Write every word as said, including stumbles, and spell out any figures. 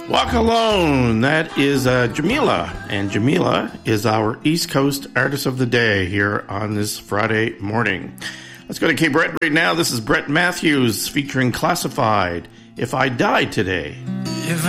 Walk Alone, that is uh, Jamila, and Jamila is our East Coast Artist of the Day here on this Friday morning. Let's go to Cape Breton right now. This is Brett Matthews featuring Classified, If I Died Today.